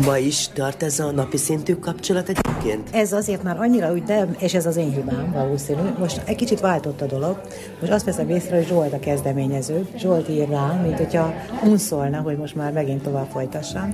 Ma is tart ez a napi szintű kapcsolat egyébként? Ez azért már annyira úgy nem, és ez az én hibám valószínű. Most egy kicsit váltott a dolog. Most azt veszem észre, hogy Zsolt a kezdeményező. Zsolt ír rám, mint hogyha unszolna, hogy most már megint tovább folytassam.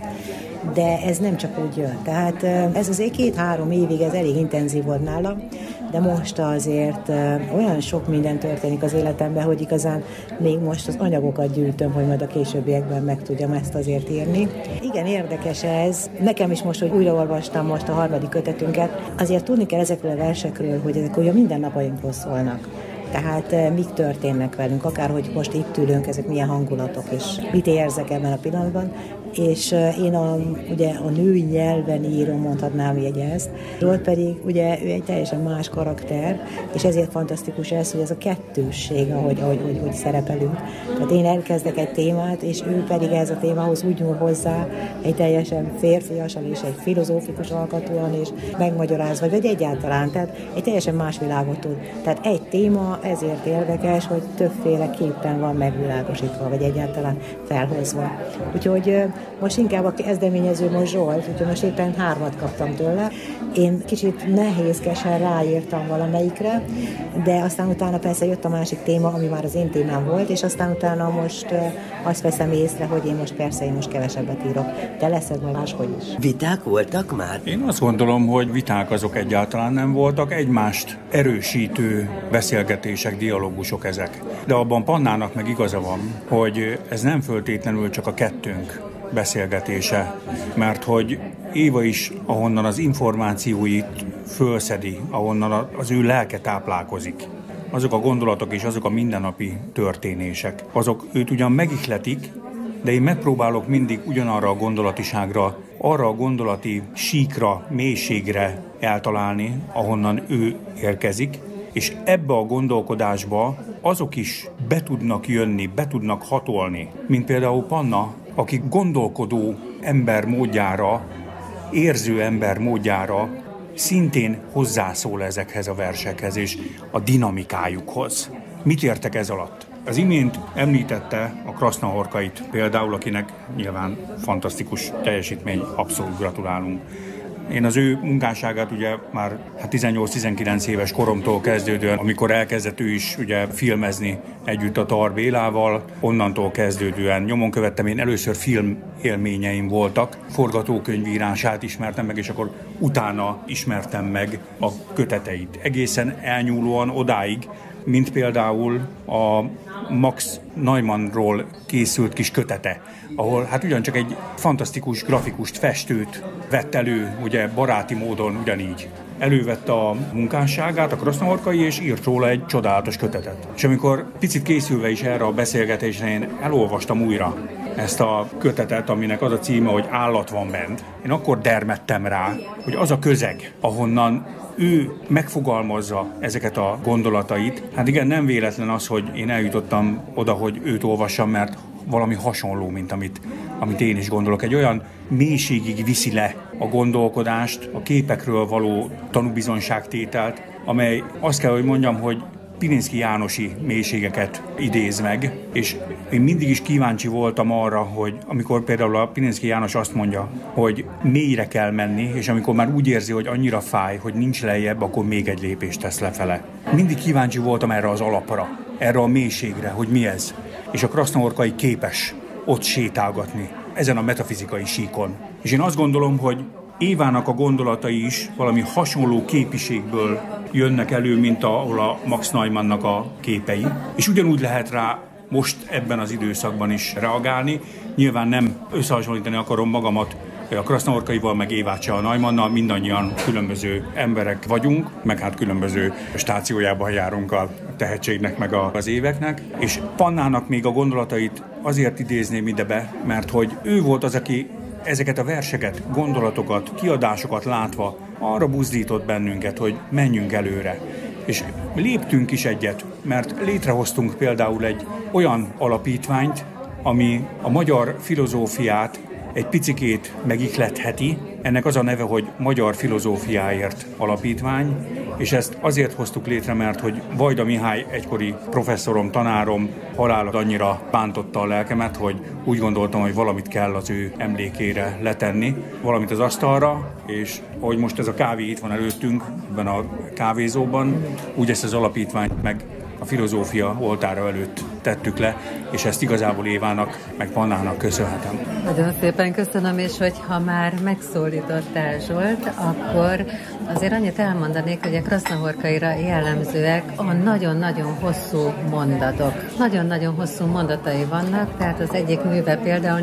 De ez nem csak úgy jön. Tehát ez azért 2-3 évig ez elég intenzív volt nálam, de most azért olyan sok minden történik az életemben, hogy igazán még most az anyagokat gyűjtöm, hogy majd a későbbiekben meg tudjam ezt azért írni. Igen, érdekes ez. Nekem is most, hogy újraolvastam most a 3. kötetünket, azért tudni kell ezekről a versekről, hogy ezek ugye mindennapjainkról szólnak. Tehát mik történnek velünk, akárhogy most itt ülünk, ezek milyen hangulatok, és mit érzek ebben a pillanatban. És én ugye a női nyelven írom, mondhatnám így ezt. Zsolt pedig ugye ő egy teljesen más karakter, és ezért fantasztikus ez, hogy ez a kettősség, ahogy szerepelünk. Tehát én elkezdek egy témát, és ő pedig ez a témához úgy nyúl hozzá egy teljesen férfiasan és egy filozófikus alkatúan, és megmagyarázva, vagy egyáltalán, tehát egy teljesen más világot tud. Tehát egy téma ezért érdekes, hogy többféleképpen van megvilágosítva, vagy egyáltalán felhozva. Úgyhogy most inkább a kezdeményező most Zsolt, úgyhogy most éppen 3 kaptam tőle. Én kicsit nehézkesen ráírtam valamelyikre, de aztán utána persze jött a másik téma, ami már az én témám volt, és aztán utána most azt veszem észre, hogy én most kevesebbet írok. De lesz ez majd máshogy is. Viták voltak már? Én azt gondolom, hogy viták azok egyáltalán nem voltak, egymást erősítő beszélgetések, dialógusok ezek. De abban Pannának meg igaza van, hogy ez nem föltétlenül csak a kettőnk beszélgetése, mert hogy Éva is, ahonnan az információit fölszedi, ahonnan az ő lelke táplálkozik. Azok a gondolatok és azok a mindennapi történések. Azok őt ugyan megihletik, de én megpróbálok mindig ugyanarra a gondolatiságra, arra a gondolati síkra, mélységre eltalálni, ahonnan ő érkezik, és ebbe a gondolkodásba azok is be tudnak jönni, be tudnak hatolni, mint például Panna, aki gondolkodó ember módjára, érző ember módjára szintén hozzászól ezekhez a versekhez és a dinamikájukhoz. Mit értek ez alatt? Az imént említette a Krasznahorkait például, akinek nyilván fantasztikus teljesítmény, abszolút gratulálunk. Én az ő munkásságát ugye már 18-19 éves koromtól kezdődően, amikor elkezdett ő is ugye filmezni együtt a Tar Bélával, onnantól kezdődően nyomon követtem, én először film élményeim voltak, forgatókönyvírását ismertem meg, és akkor utána ismertem meg a köteteit. Egészen elnyúlóan odáig, mint például a Max Neumannról készült kis kötete, ahol hát ugyancsak egy fantasztikus grafikust, festőt vett elő, ugye baráti módon ugyanígy. Elővette a munkásságát, a Krasznahorkai, és írt róla egy csodálatos kötetet. És amikor picit készülve is erre a beszélgetésre, én elolvastam újra ezt a kötetet, aminek az a címe, hogy Állat van bent. Én akkor dermedtem rá, hogy az a közeg, ahonnan ő megfogalmazza ezeket a gondolatait. Hát igen, nem véletlen az, hogy én eljutottam oda, hogy őt olvassam, mert valami hasonló, mint amit én is gondolok. Egy olyan mélységig viszi le a gondolkodást, a képekről való tanúbizonyságtételt, amely azt kell, hogy mondjam, hogy Pilinszky Jánosi mélységeket idéz meg, és én mindig is kíváncsi voltam arra, hogy amikor például a Pilinszky János azt mondja, hogy mélyre kell menni, és amikor már úgy érzi, hogy annyira fáj, hogy nincs lejjebb, akkor még egy lépést tesz lefele. Mindig kíváncsi voltam erre az alapra, erre a mélységre, hogy mi ez. És a Krasznahorkai képes ott sétálgatni, ezen a metafizikai síkon. És én azt gondolom, hogy Évának a gondolatai is valami hasonló képiségből jönnek elő, mint ahol a Max Neumannnak a képei. És ugyanúgy lehet rá most ebben az időszakban is reagálni. Nyilván nem összehasonlítani akarom magamat a Krasznahorkaival, meg Évát se a Neumannal, mindannyian különböző emberek vagyunk, meg hát különböző stációjában járunk a tehetségnek, meg az éveknek. És Pannának még a gondolatait azért idézném ide be, mert hogy ő volt az, aki ezeket a verseket, gondolatokat, kiadásokat látva arra buzdított bennünket, hogy menjünk előre. És léptünk is egyet, mert létrehoztunk például egy olyan alapítványt, ami a magyar filozófiát egy picikét megihletheti. Ennek az a neve, hogy Magyar Filozófiáért Alapítvány, és ezt azért hoztuk létre, mert hogy Vajda Mihály egykori professzorom, tanárom halála annyira bántotta a lelkemet, hogy úgy gondoltam, hogy valamit kell az ő emlékére letenni, valamit az asztalra, és ahogy most ez a kávé itt van előttünk, ebben a kávézóban, úgy ezt az alapítványt meg a filozófia oltára előtt tettük le, és ezt igazából Évának, meg Pannának köszönhetem. Nagyon szépen köszönöm, és hogyha már megszólítottál, Zsolt, akkor azért annyit elmondanék, hogy a Krasznahorkaira jellemzőek a nagyon-nagyon hosszú mondatok. Nagyon-nagyon hosszú mondatai vannak, tehát az egyik műve például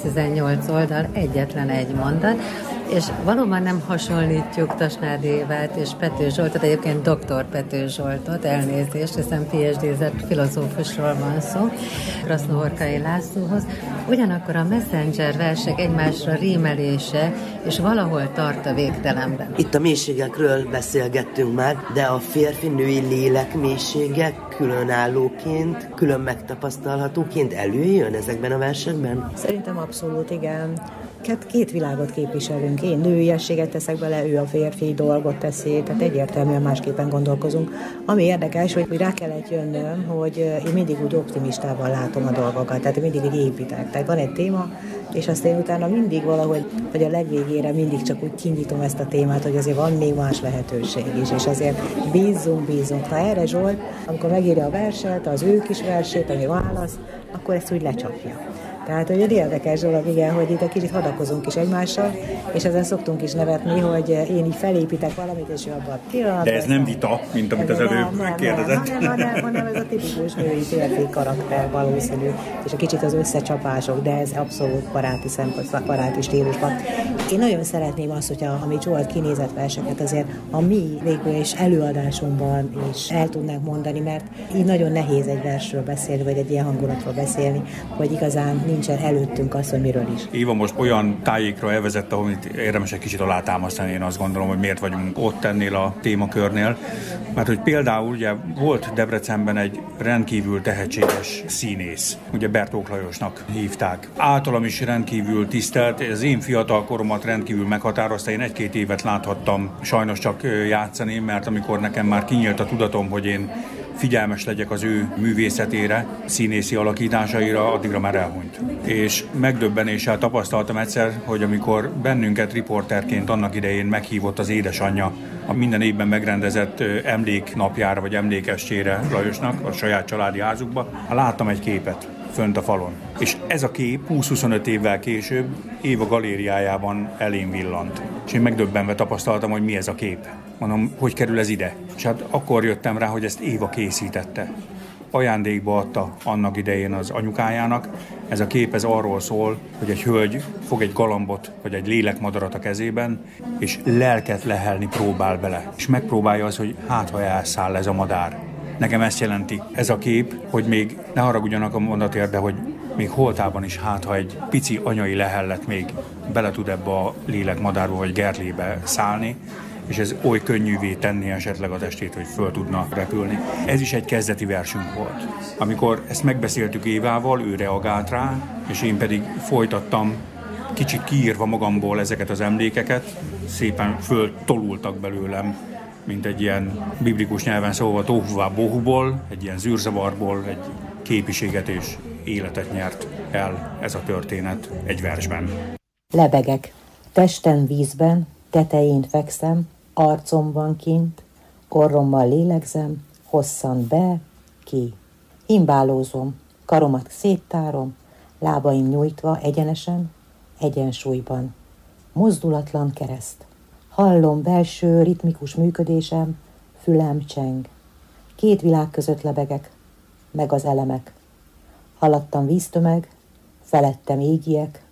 418 oldal, egyetlen egy mondat, és valóban nem hasonlítjuk Tasnádi Évát és Pető Zsoltot, egyébként dr. Pető Zsoltot, elnézést, hiszen PhD-zett filozófusról van szó, Krasznahorkai Lászlóhoz. Ugyanakkor a Messenger versek egymásra rímelése, és valahol tart a végtelenben. Itt a mélységekről beszélgettünk már, de a férfi-női lélek mélysége különállóként, külön megtapasztalhatóként előjön ezekben a versekben? Szerintem abszolút igen. Két világot képviselünk. Én nőiességet teszek bele, ő a férfi dolgot teszi, tehát egyértelműen másképpen gondolkozunk. Ami érdekes, hogy rá kellett jönnöm, hogy én mindig úgy optimistával látom a dolgokat, tehát mindig így építek. Tehát van egy téma, és azt én utána mindig valahogy, vagy a legvégére mindig csak úgy kinyitom ezt a témát, hogy azért van még más lehetőség is, és azért bízzunk. Ha erre Zsolt, amikor megírja a verset, az ő kis versét, ami válasz, akkor ezt úgy lecsapja. Tehát, hogy egy érdekes dolog, igen, hogy itt egy kicsit hadakozunk is egymással, és ezen szoktunk is nevetni, hogy én így felépítek valamit, és ő abban a pillanatban... De ez nem vita, mint amit az előbb kérdezett. hanem ez a tipikus női férfi karakter valószínű, és egy kicsit az összecsapások, de ez abszolút baráti szempont, baráti stílusban. Én nagyon szeretném azt, hogyha amit Zsolt kinézett verseket azért a mi végül is előadásunkban is el tudnánk mondani, mert így nagyon nehéz egy versről beszélni, vagy egy ilyen hangulatról beszélni, hogy igazán nincsen előttünk az, hogy miről is. Éva most olyan tájékra elvezette, amit érdemes egy kicsit alátámasztani, én azt gondolom, hogy miért vagyunk ott ennél a témakörnél. Mert hogy például ugye volt Debrecenben egy rendkívül tehetséges színész, ugye Bertók Lajosnak hívták. Általam is rendkívül tisztelt, az én fiatal koromat rendkívül meghatározta, én 1-2 évet láthattam sajnos csak játszani, mert amikor nekem már kinyílt a tudatom, hogy én figyelmes legyek az ő művészetére, színészi alakításaira, addigra már elhunyt. És megdöbbenéssel tapasztaltam egyszer, hogy amikor bennünket riporterként annak idején meghívott az édesanyja a minden évben megrendezett emléknapjára vagy emlékestjére Lajosnak, a saját családi házukba, láttam egy képet fönt a falon. És ez a kép 20-25 évvel később Éva galériájában elém villant. És én megdöbbenve tapasztaltam, hogy mi ez a kép. Mondom, hogy kerül ez ide? És hát akkor jöttem rá, hogy ezt Éva készítette. Ajándékba adta annak idején az anyukájának. Ez a kép ez arról szól, hogy egy hölgy fog egy galambot, vagy egy lélekmadarat a kezében, és lelket lehelni próbál bele. És megpróbálja az, hogy hát ha elszáll ez a madár. Nekem ezt jelenti ez a kép, hogy még ne haragudjanak a mondatért, de hogy még holtában is hát, ha egy pici anyai lehellet még bele tud ebbe a lélekmadárba vagy gerlébe szállni, és ez oly könnyűvé tenni esetleg a testét, hogy föl tudna repülni. Ez is egy kezdeti versünk volt. Amikor ezt megbeszéltük Évával, ő reagált rá, és én pedig folytattam, kicsit kiírva magamból ezeket az emlékeket, szépen föltolultak belőlem, mint egy ilyen biblikus nyelven szólva tóhuvá bohuból, egy ilyen zűrzavarból, egy képiséget és életet nyert el ez a történet egy versben. Lebegek, testen vízben, tetején fekszem, arcomban kint, orrommal lélegzem, hosszan be, ki. Himbálózom, karomat széttárom, lábaim nyújtva egyenesen, egyensúlyban. Mozdulatlan kereszt. Hallom belső ritmikus működésem, fülem cseng. Két világ között lebegek, meg az elemek. Haladtam víztömeg, felettem égiek,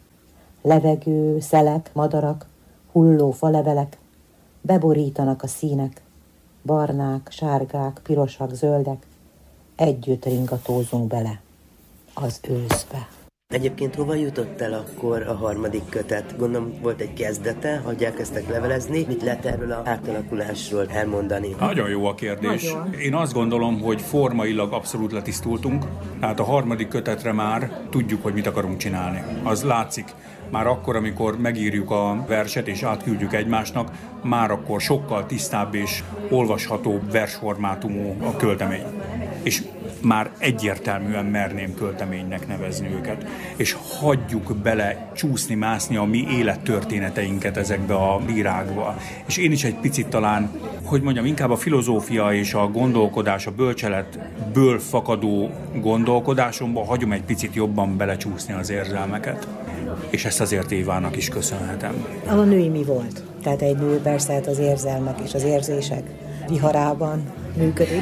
levegő, szelek, madarak, hulló falevelek, beborítanak a színek, barnák, sárgák, pirosak, zöldek, együtt ringatózunk bele az őszbe. Egyébként hova jutott el akkor a harmadik kötet? Gondolom volt egy kezdete, hogy elkezdtek levelezni. Mit lehet erről az átalakulásról elmondani? Nagyon jó a kérdés. Nagyon. Én azt gondolom, hogy formailag abszolút letisztultunk. Tehát a harmadik kötetre már tudjuk, hogy mit akarunk csinálni. Az látszik már akkor, amikor megírjuk a verset és átküldjük egymásnak, már akkor sokkal tisztább és olvashatóbb versformátumú a költemény. És már egyértelműen merném költeménynek nevezni őket. És hagyjuk bele csúszni, mászni a mi élettörténeteinket ezekbe a lírákba. És én is egy picit talán, hogy mondjam, inkább a filozófia és a gondolkodás, a bölcseletből fakadó gondolkodásomba hagyom egy picit jobban belecsúszni az érzelmeket. És ezt azért Évának is köszönhetem. A női mi volt? Tehát egy nő persze az érzelmek és az érzések viharában működik,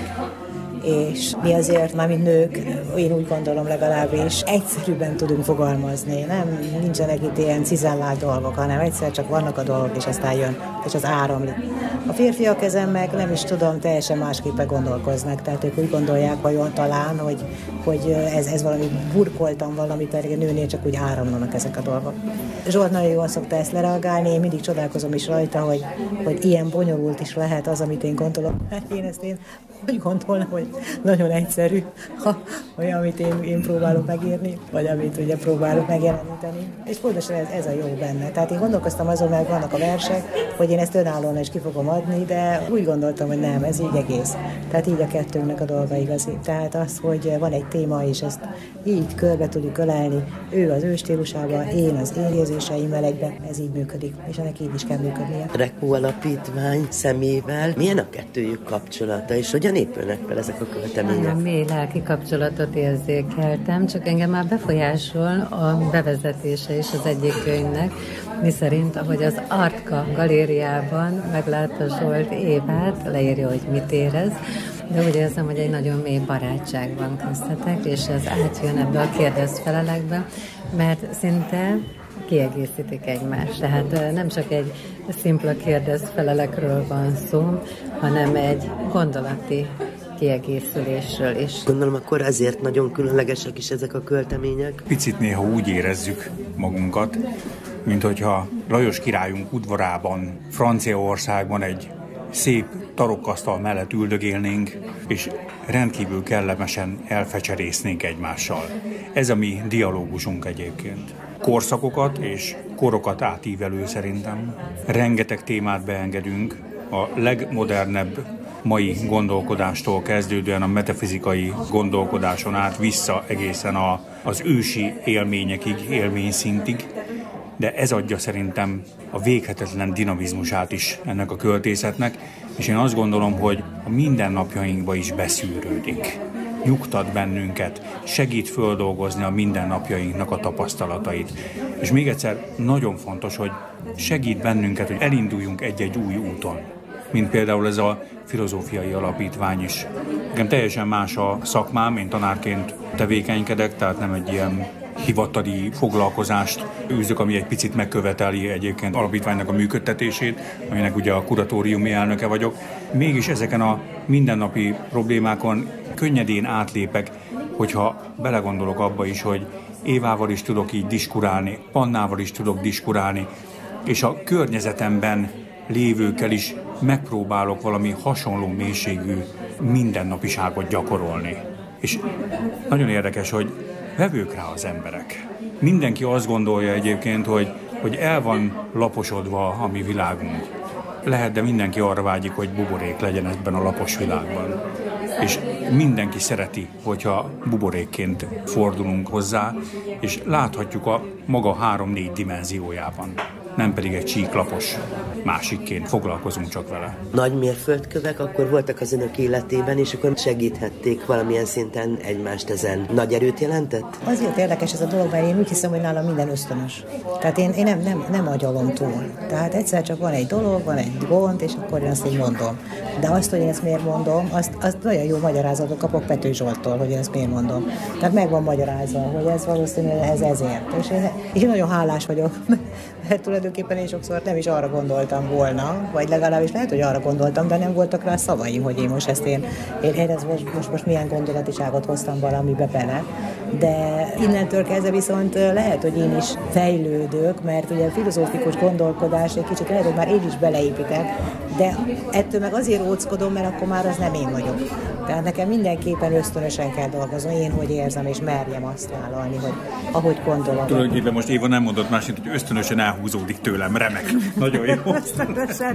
és mi azért, már mint nők, én úgy gondolom legalábbis, egyszerűbben tudunk fogalmazni. Nincsenek itt ilyen cizellált dolgok, hanem egyszer csak vannak a dolgok, és aztán jön, és az áramlik. A férfiak ezen meg nem is tudom, teljesen másképpen gondolkoznak. Tehát ők úgy gondolják vajon talán, hogy ez valami burkoltam valamit, pedig a nőnél csak úgy áramlanak ezek a dolgok. Zsolt nagyon jól szokta ezt lereagálni, én mindig csodálkozom is rajta, hogy ilyen bonyolult is lehet az, amit én gondolok. Én úgy gondolom, hogy nagyon egyszerű, olyan, amit én próbálok megírni, vagy amit ugye próbálok megjeleníteni. És pontosan ez a jó benne. Tehát én gondolkoztam azon, mert vannak a versek, hogy én ezt önállóan is ki fogom adni, de úgy gondoltam, hogy nem, ez így egész. Tehát így a kettőnknek a dolga igazi. Tehát az, hogy van egy téma, és ezt így körbe tudjuk ölelni, ő az ő stílusában, én az én érzéseimmel egyben, ez így működik, és ennek így is kell működnie. Rekó Alapítvány személyével milyen a kettőjük kapcsolata, és hogyan épülnek fel ezek a költemények? Nagyon mély lelki kapcsolatot érzékeltem, csak engem már befolyásol a bevezetése is az egyik könyvnek, miszerint, ahogy az Artka galériában meglátta Zsolt Évát, leírja, hogy mit érez, de úgy érzem, hogy egy nagyon mély barátság van köztetek, és ez átjön ebbe a kérdezfelelekbe, mert szinte kiegészítik egymást. Tehát nem csak egy szimpla kérdezfelelekről van szó, hanem egy gondolati kiegészülésről is. Gondolom, akkor azért nagyon különlegesek is ezek a költemények. Picit néha úgy érezzük magunkat, mint hogyha Lajos királyunk udvarában, Franciaországban egy szép tarokkasztal mellett üldögélnénk, és rendkívül kellemesen elfecserésznénk egymással. Ez a mi dialógusunk egyébként. Korszakokat és korokat átívelő szerintem. Rengeteg témát beengedünk, a legmodernebb mai gondolkodástól kezdődően a metafizikai gondolkodáson át vissza egészen az ősi élményekig, élményszintig, de ez adja szerintem a véghetetlen dinamizmusát is ennek a költészetnek, és én azt gondolom, hogy a mindennapjainkba is beszűrődik. Nyugtat bennünket, segít földolgozni a mindennapjainknak a tapasztalatait. És még egyszer nagyon fontos, hogy segít bennünket, hogy elinduljunk egy-egy új úton. Mint például ez a filozófiai alapítvány is. Nekem teljesen más a szakmám, én tanárként tevékenykedek, tehát nem egy ilyen hivatali foglalkozást űzök, ami egy picit megköveteli egyébként alapítványnak a működtetését, aminek ugye a kuratóriumi elnöke vagyok. Mégis ezeken a mindennapi problémákon könnyedén átlépek, hogyha belegondolok abba is, hogy Évával is tudok így diskurálni, Pannával is tudok diskurálni, és a környezetemben lévőkkel is megpróbálok valami hasonló mélységű mindennapiságot gyakorolni. És nagyon érdekes, hogy vevők rá az emberek. Mindenki azt gondolja egyébként, hogy el van laposodva a mi világunk. Lehet, de mindenki arra vágyik, hogy buborék legyen ebben a lapos világban. És mindenki szereti, hogyha buborékként fordulunk hozzá, és láthatjuk a maga 3-4 dimenziójában. Nem pedig egy csíklapos másikként foglalkozunk csak vele. Nagy mérföldkövek akkor voltak az önök életében, és akkor segíthették valamilyen szinten egymást ezen. Nagy erőt jelentett? Azért érdekes ez a dolog, mert én úgy hiszem, hogy nálam minden ösztönös. Tehát én nem agyalom túl. Tehát egyszer csak van egy dolog, van egy gond, és akkor én azt így mondom. De azt, hogy én ezt miért mondom, azt nagyon jó magyarázatot kapok Pető Zsolttól, hogy én ezt miért mondom. Tehát meg van magyarázva, hogy ez valószínűleg ezért. És én nagyon hálás vagyok, mert tulajdonképpen én sokszor nem is arra gondoltam volna, vagy legalábbis lehet, hogy arra gondoltam, de nem voltak rá szavaim, hogy én most ezt én ezt most milyen gondolatiságot hoztam valamibe bele. De innentől kezdve viszont lehet, hogy én is fejlődök, mert ugye a filozófikus gondolkodás egy kicsit lehet, hogy már én is beleépítek, de ettől meg azért óckodom, mert akkor már az nem én vagyok. Tehát nekem mindenképpen ösztönösen kell dolgozni, én hogy érzem, és merjem azt vállalni, hogy ahogy gondolom. Tulajdonképpen most Éva nem mondott másik, hogy ösztönösen elhúzódik tőlem, remek. Nagyon jó. Ösztönösen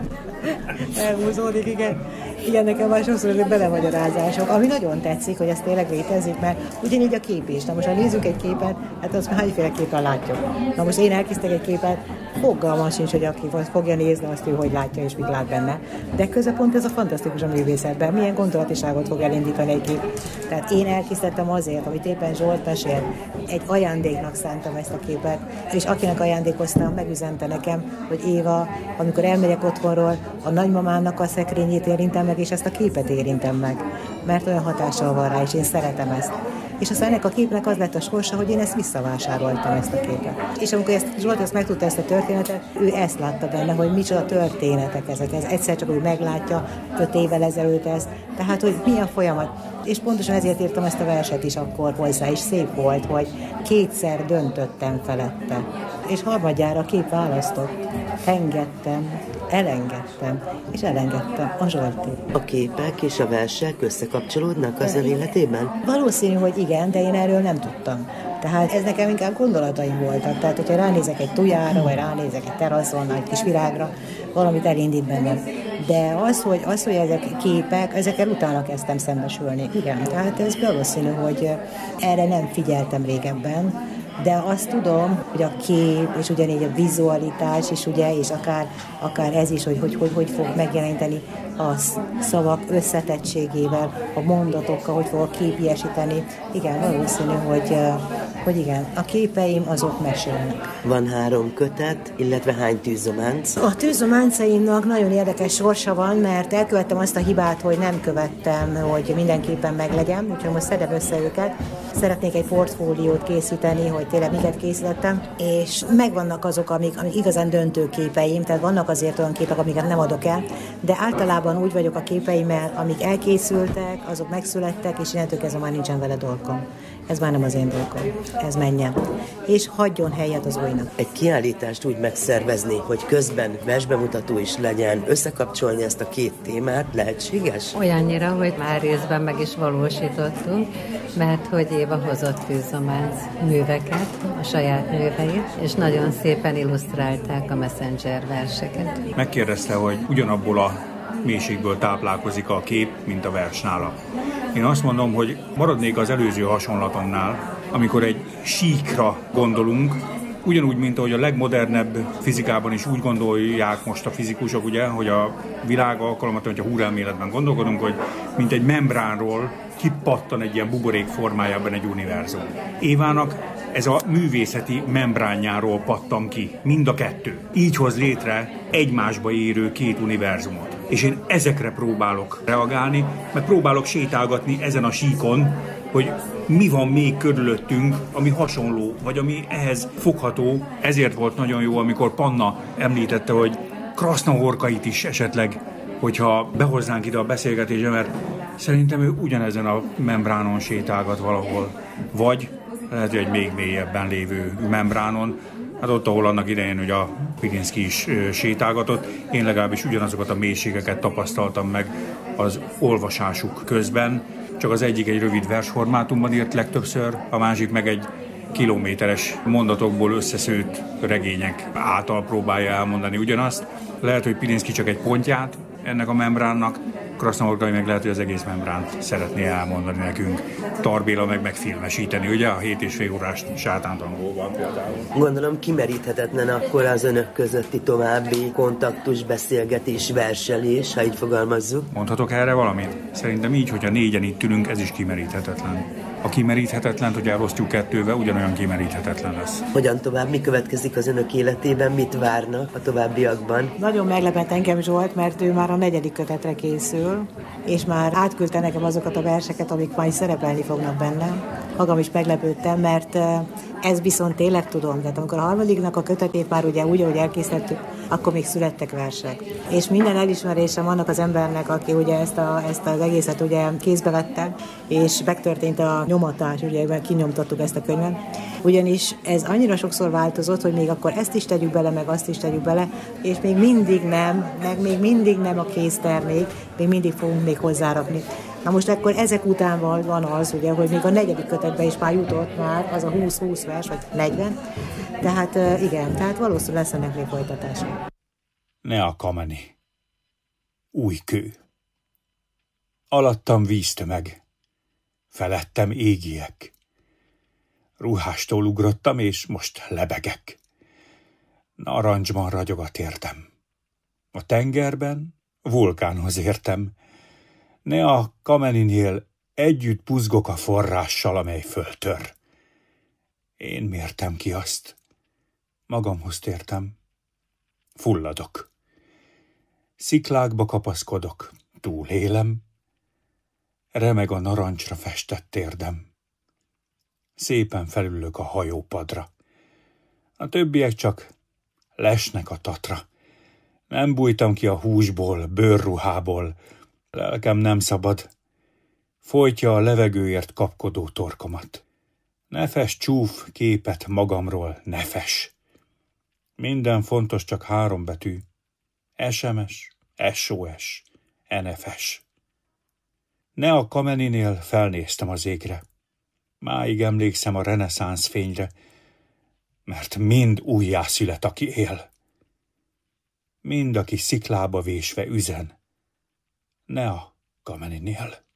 elhúzódik, igen. Igen, nekem már sokszor belemagyarázások, ami nagyon tetszik, hogy ez tényleg létezik, mert ugyanígy a kép is. Na most, ha nézzük egy képet, hát azt hányféleképpen látjuk. Na most én elkészítek egy képet, fogalmam sincs, hogy aki fogja nézni, azt ő hogy látja és mit lát benne. De közben pont ez a fantasztikus a művészetben, milyen gondolatiságot fog elindítani egy kép. Tehát én elkészítettem azért, amit éppen Zsolt mesélt, egy ajándéknak szántam ezt a képet, és akinek ajándékoztam, megüzente nekem, hogy Éva, amikor elmegyek otthonról, a nagymamának a szekrényét érintem meg, és ezt a képet érintem meg, mert olyan hatással van rá, és én szeretem ezt. És aztán ennek a képnek az lett a sorsa, hogy én ezt visszavásároltam, ezt a képet. És amikor Zsolt ezt megtudta, ezt a történetet, ő ezt látta benne, hogy micsoda történetek ezek. Ez egyszer csak úgy meglátja 5 évvel ezelőtt ezt. Tehát, hogy milyen folyamat. És pontosan ezért írtam ezt a verset is akkor hozzá, és szép volt, hogy 2-szer döntöttem felette. És harmadjára a kép választott. Engedtem, elengedtem, és elengedtem a Zsoltit. A képek és a versek összekapcsolódnak az ön életében? Valószínű, hogy igen, de én erről nem tudtam. Tehát ez nekem inkább gondolataim voltak. Tehát, hogyha ránézek egy tujára, vagy ránézek egy teraszon, egy kis virágra, valamit elindít bennem. De az, hogy ezek képek, ezekkel utána kezdtem szembesülni. Igen, tehát ez valószínű, hogy erre nem figyeltem régebben, de azt tudom, hogy a kép, és ugyanígy a vizualitás, és ugye, és akár ez is, hogy fog megjeleníteni a szavak összetettségével, a mondatokkal, hogy fog a képiesíteni. Igen, valószínű, hogy igen, a képeim azok mesélnek. Van 3 kötet, illetve hány tűzománc? A tűzománcaimnak nagyon érdekes sorsa van, mert elkövettem azt a hibát, hogy nem követtem, hogy mindenképpen meglegyen, úgyhogy most szedem össze őket. Szeretnék egy portfóliót készíteni, hogy tényleg miket készítettem, és megvannak azok, amik igazán döntő képeim, tehát vannak azért olyan képek, amiket nem adok el, de általában úgy vagyok a képeimmel, amik elkészültek, azok megszülettek, és innentől kezdve már nincsen vele dolgom. Ez már nem az én dolgom. Ez menjen. És hagyjon helyet az újnak. Egy kiállítást úgy megszervezni, hogy közben versbemutató is legyen, összekapcsolni ezt a 2 témát, lehetséges? Olyannyira, hogy már részben meg is valósítottunk, mert hogy Éva hozott tűzománc műveket, a saját műveit, és nagyon szépen illusztrálták a Messenger verseket. Megkérdezte, hogy ugyanabból a mélységből táplálkozik a kép, mint a vers nála. Én azt mondom, hogy maradnék az előző hasonlatomnál, amikor egy síkra gondolunk, ugyanúgy, mint ahogy a legmodernebb fizikában is úgy gondolják most a fizikusok, ugye, hogy a világ alkalmat, hogyha húrelméletben gondolkodunk, hogy mint egy membránról kipattan egy ilyen buborék formájában egy univerzum. Évának ez a művészeti membránjáról pattan ki, mind a 2. Így hoz létre egymásba érő 2 univerzumot. És én ezekre próbálok reagálni, meg próbálok sétálgatni ezen a síkon, hogy mi van még körülöttünk, ami hasonló, vagy ami ehhez fogható. Ezért volt nagyon jó, amikor Panna említette, hogy Krasznahorkait is esetleg, hogyha behoznánk ide a beszélgetésbe, mert szerintem ő ugyanezen a membránon sétálgat valahol. Vagy lehet, hogy egy még mélyebben lévő membránon, hát ott, ahol annak idején, hogy a Pirinszky is sétálgatott, én legalábbis ugyanazokat a mélységeket tapasztaltam meg az olvasásuk közben, csak az egyik egy rövid versformátumban írt legtöbbször, a másik meg egy kilométeres mondatokból összeszőtt regények által próbálja elmondani ugyanazt. Lehet, hogy Pirinszky csak egy pontját ennek a membránnak, Krasznahorkai meg lehet, hogy az egész membránt szeretné elmondani nekünk. Tarbéla meg megfilmesíteni, ugye a 7,5 órás sátántangóban például. Gondolom kimeríthetetlen akkor az önök közötti további kontaktus, beszélgetés, verselés, ha így fogalmazzuk. Mondhatok erre valamit? Szerintem így, hogyha 4-en itt ülünk, ez is kimeríthetetlen. A kimeríthetetlen, hogy elosztjuk 2-vel, ugyanolyan kimeríthetetlen lesz. Hogyan tovább? Mi következik az önök életében? Mit várnak a továbbiakban? Nagyon meglepett engem Zsolt, mert ő már a 4. kötetre készül, és már átküldte nekem azokat a verseket, amik majd szerepelni fognak bennem. magam is meglepődtem, mert ez viszont tényleg tudom. Tehát amikor a harmadiknak a kötetét már ugye úgy, ahogy elkészítettük, akkor még születtek versek. És minden elismerésem annak az embernek, aki ugye ezt az egészet ugye kézbe vette, és megtörtént a nyomatás, ugye kinyomtattuk ezt a könyvet. Ugyanis ez annyira sokszor változott, hogy még akkor ezt is tegyük bele, meg azt is tegyük bele, és még mindig nem a késztermék, még mindig fogunk még hozzárakni. Na most akkor ezek után van az, ugye, hogy még a 4. kötetben is már jutott már az a 20-20 vers, vagy 40. Tehát igen, tehát valószínűleg lesz ennek még folytatása. Ne a kameni. Új kő. Alattam víztömeg. Felettem égiek. Ruhástól ugrottam, és most lebegek. Narancsban ragyog a térdem. A tengerben vulkánhoz értem. Ne a kameninél együtt buzgok a forrással, amely föltör. Én mértem ki azt. Magamhoz tértem. Fulladok. Sziklákba kapaszkodok. Túlélem. Remeg a narancsra festett térdem. Szépen felülök a hajópadra. A többiek csak lesnek a tatra. Nem bújtam ki a húsból, bőrruhából. Lelkem nem szabad. Folytja a levegőért kapkodó torkomat. Ne fess csúf képet magamról, ne fess. Minden fontos, csak 3 betű. SMS, SOS, NFS. Ne a kameninél felnéztem az égre. Máig emlékszem a reneszánsz fényre, mert mind újjászület, aki él. Mind, aki sziklába vésve üzen, ne a kameninél.